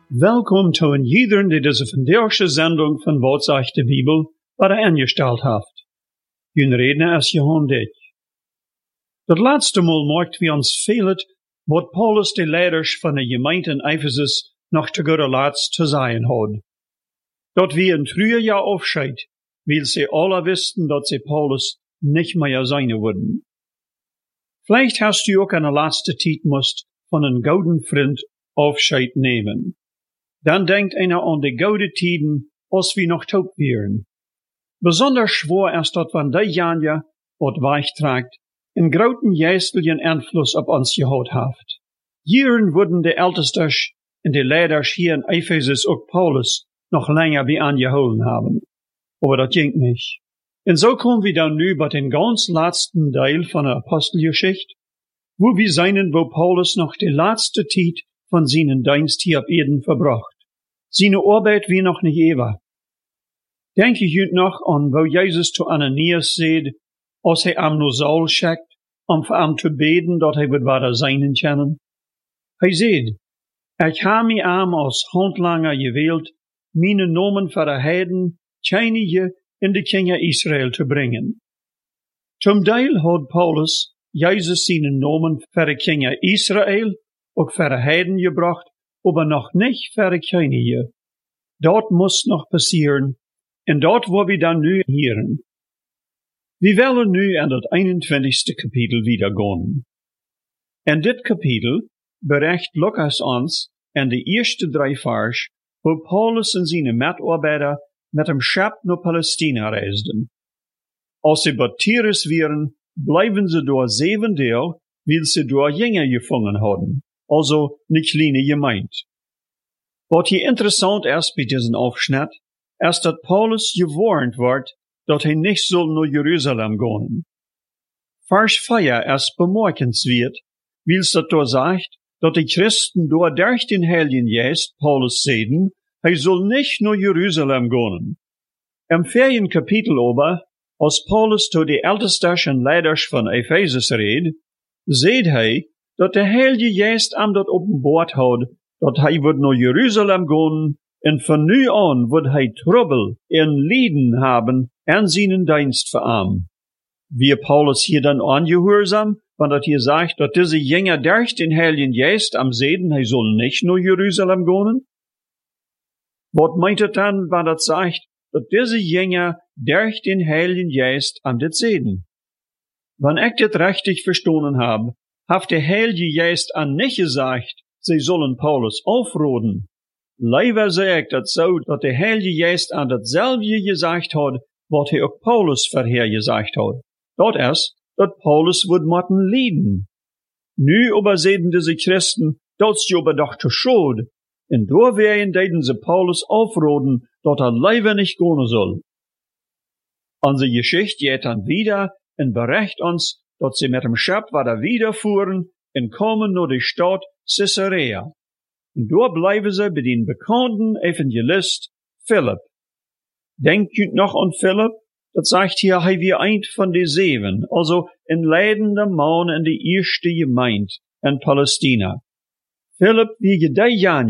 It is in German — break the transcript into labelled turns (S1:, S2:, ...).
S1: Welkom zu een iedereen die deze vandaagse zending van Wat zegt de Bibel bij angesteld heeft. Hun redner is Johan Dick. Dat laatste Mal maakt we ons velet wat Paulus de leiders van de gemeente in Ephesus nog te goede laatst te zeggen had. Dat we een früher Jahr afscheid, weil sie alle wisten dat sie Paulus nicht mehr sein würden. Vielleicht hast du auch in der letzten Zeit musst von einem gouden Freund Aufscheid nehmen. Dann denkt einer an die gouden Tiden, als wir noch taub wären. Besonders schwer ist dat van die Janja, wat weichträgt, einen großen geistlichen Einfluss auf uns gehad haft. Jieren wurden die Ältesters und die Leiders hier in Ephesus auch Paulus noch länger wie angeholen haben. Aber das ging nicht. Und so kommen wir dann nu bei den ganz letzten Teil von der Apostelgeschichte, wo wir seinen, wo Paulus noch die letzte Zeit von seinen Dienst hier auf Erden verbracht. Seine Arbeit wie noch nicht ewig. Denke ich noch an, wo Jesus zu Ananias sagt, als am nur Saul schickt, für ihm zu beten, dat wird weiter seinen können. Sagt, ich habe mich als Handlanger gewählt, meine Namen für die Heiden, Tscheinige in die Kinder Israel zu bringen. Zum Teil hat Paulus Jesus seinen Namen für die Kinder Israel auch für die Heiden gebracht, aber noch nicht für die Könige. Dort muss noch passieren, und dort, wo wir dann nu hören. Wir wollen nu an das 21. Kapitel wieder gehen. In dit Kapitel bericht Lukas uns in die ersten 3 Vers, wo Paulus und seine Mitarbeiter mit dem Schiff nach Palästina reisten. Als sie bei Tyrus wären, bleiben sie dort 7 Tage, weil sie dort Jünger gefangen hatten. Also nicht kleine Gemeinde. Was hier interessant ist bei diesem Aufschnitt, ist, dass Paulus gewarnt wird, dass er nicht soll nach Jerusalem gehen. Vers 4 ist bemerkenswert, weil es dort sagt, dass die Christen dort durch den Heiligen Geist Paulus sehen, er soll nicht nach Jerusalem gehen. Im 4. Kapitel aber, als Paulus zu die ältesten Leiders von Ephesus redet, sieht er, dass der Heilige Geist ihm dort offenbart hat, dass er wird nach Jerusalem gehen, und von nu an wird er Trouble und Leiden haben an seinen Dienst für ihn. Wie Paulus hier dann angehorsam, wenn er hier sagt, dass diese Jünger durch den Heiligen Geist am sehen, er soll nicht nach Jerusalem gehen? Was meint er dann, wenn er sagt, dass diese Jünger durch den Heiligen Geist am das sehen? Wenn ich das richtig verstanden habe, hat der Heilige Geist an nicht gesagt, sie sollen Paulus aufroden. Leider sehe ich das so, dass der Heilige Geist an dasselbe gesagt hat, was er auch Paulus vorher gesagt hat. Das ist, dass Paulus wird müssen leiden. Nu aber sehen diese Christen, dass sie aber doch zu schade. Und da werden sie Paulus aufroden, dass er leider nicht gehen soll. Unsere Geschichte geht dann wieder und berichtet uns, dass sie mit dem Schiff weiter wiederfuhren und kommen nach die Stadt Caesarea. Und dort bleiben sie bei den bekannten Evangelist Philipp. Denkt ihr noch an Philipp? Das sagt hier, er war ein von den 7, also ein leidender Mann in die erste Gemeinde in Palästina. Philipp, wie die Jahre